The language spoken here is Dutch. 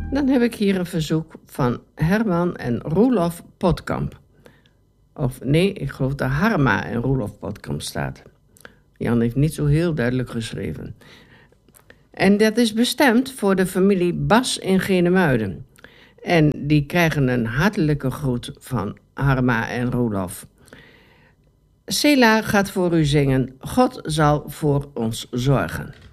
Dan heb ik hier een verzoek van Herman en Roelof Potkamp. Of nee, ik geloof dat Harma en Roelof Potkamp staat. Jan heeft niet zo heel duidelijk geschreven. En dat is bestemd voor de familie Bas in Genemuiden. En die krijgen een hartelijke groet van Harma en Roelof. Sela gaat voor u zingen. God zal voor ons zorgen.